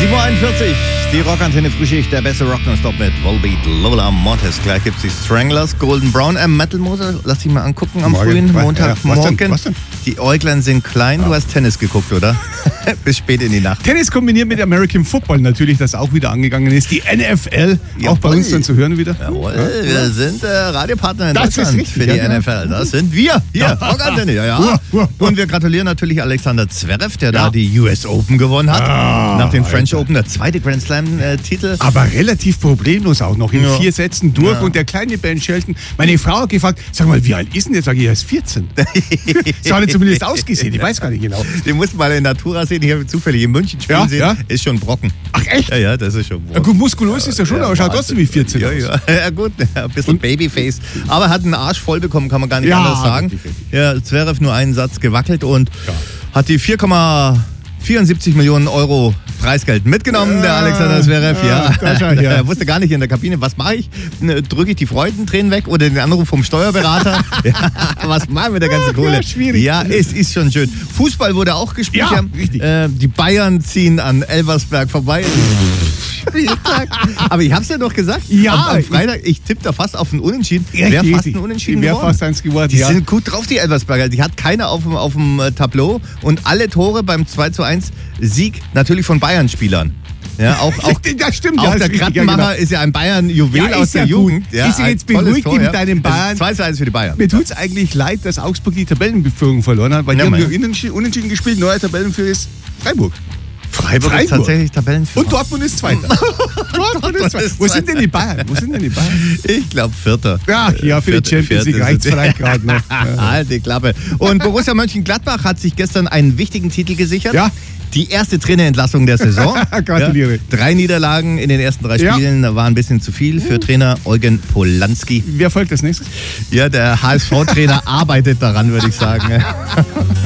7.41 Uhr, die Rockantenne Frühschicht, der beste Rock nonstop mit Volbeat, Lola Montez. Gleich gibt's die Stranglers, Golden Brown, Metal Moser. Lass dich mal angucken am frühen Montagmorgen. Was denn? Die Äuglein sind klein. Du hast Tennis geguckt, oder? Bis spät in die Nacht. Tennis kombiniert mit American Football natürlich, das auch wieder angegangen ist. Die NFL, auch bei uns dann zu hören wieder. Jawohl, wir sind Radiopartner in Deutschland ist richtig, für die NFL. Das sind wir hier, Rockantenne. Ja. Und wir gratulieren natürlich Alexander Zverev, der da die US Open gewonnen hat. Nach dem French Open, der zweite Grand Slam-Titel. Aber relativ problemlos auch noch in 4 Sätzen durch. Und der kleine Ben Shelton, meine Frau hat gefragt, sag mal, wie alt ist denn der? Sag ich, er ist 14. So hat er zumindest ausgesehen, ich weiß gar nicht genau. Den musst du mal in Natura sehen, ich habe zufällig in München spielen sehen. Ja? Ist schon ein Brocken. Ach echt? Ja, das ist schon ein Brocken. Ja, gut, muskulös ist er schon, aber schaut trotzdem wie 14 aus. Ja, gut, ein bisschen Babyface. Aber er hat einen Arsch voll bekommen, kann man gar nicht anders sagen. Richtig. Ja, Zverev nur einen Satz gewackelt und hat die 4,74 Millionen Euro Preisgeld mitgenommen, der Alexander Zverev. Er wusste gar nicht in der Kabine, was mache ich? Drücke ich die Freudentränen weg oder den Anruf vom Steuerberater? Was machen wir mit der ganzen Kohle? Ja, schwierig. Ja, es ist schon schön. Fußball wurde auch gespielt. Ja, richtig. Die Bayern ziehen an Elversberg vorbei. Aber ich hab's ja doch gesagt. Ja. Am Freitag, ich tippe da fast auf ein Unentschieden. Wäre fast ein Unentschieden Wäre geworden. fast eins geworden, Die sind gut drauf, die Elversberger. Die hat keiner auf dem Tableau. Und alle Tore beim 2:1 Sieg natürlich von Bayern-Spielern. Ja, auch das stimmt, auch der richtig, Krattenmacher ist ja ein Bayern-Juwel aus der Jugend. Ja, ist ja jetzt beruhigt mit deinem Bayern. 2:1 für die Bayern. Mir tut es eigentlich leid, dass Augsburg die Tabellenführung verloren hat, weil die haben ja unentschieden gespielt. Neuer Tabellenführer ist Freiburg. Freiburg ist tatsächlich Tabellenführer. Und Dortmund ist Zweiter. Wo sind denn die Bayern? Ich glaube Vierter. Ja, für die Champions League reicht es vielleicht gerade noch. Halt die Klappe. Und Borussia Mönchengladbach hat sich gestern einen wichtigen Titel gesichert. Ja. Die erste Trainerentlassung der Saison. Gratuliere. 3 Niederlagen in den ersten 3 Spielen war ein bisschen zu viel für Trainer Eugen Polanski. Wer folgt als nächstes? Ja, der HSV-Trainer arbeitet daran, würde ich sagen.